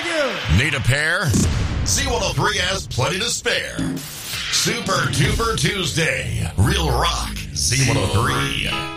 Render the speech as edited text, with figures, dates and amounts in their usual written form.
Thank you. Need a pair? Z103 has plenty to spare. Super Duper Tuesday. Real rock. Z103.